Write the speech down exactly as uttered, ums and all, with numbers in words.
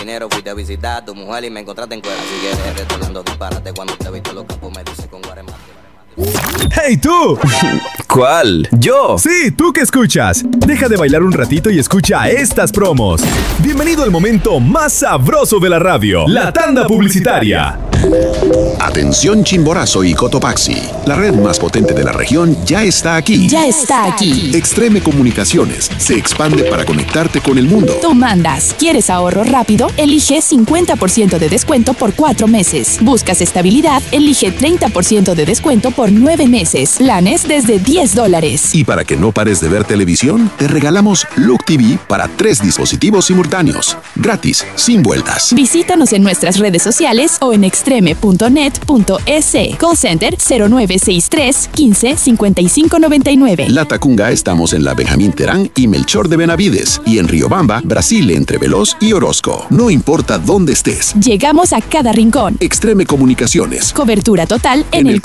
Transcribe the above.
Dinero, fuiste a visitar a tu mujer y me encontraste en cuera. Así que eres hablando disparate cuando te viste los capos me dice con guaremate. ¡Hey tú! ¿Cuál? ¿Yo? Sí, tú que escuchas. Deja de bailar un ratito y escucha estas promos. Bienvenido al momento más sabroso de la radio, la tanda publicitaria. Atención Chimborazo y Cotopaxi. La red más potente de la región ya está aquí. Ya está aquí. Extreme Comunicaciones se expande para conectarte con el mundo. Tú mandas. ¿Quieres ahorro rápido? Elige cincuenta por ciento de descuento por cuatro meses. ¿Buscas estabilidad? Elige treinta por ciento de descuento por nueve meses. Planes desde diez dólares. Y para que no pares de ver televisión, te regalamos Look T V para tres dispositivos simultáneos. Gratis, sin vueltas. Visítanos en nuestras redes sociales o en extreme punto net punto es. Call Center cero nueve seis tres, quince, cincuenta y cinco noventa y nueve. La Tacunga estamos en la Benjamín Terán y Melchor de Benavides. Y en Riobamba, Brasil entre Veloz y Orozco. No importa dónde estés. Llegamos a cada rincón. Extreme Comunicaciones. Cobertura total en, en el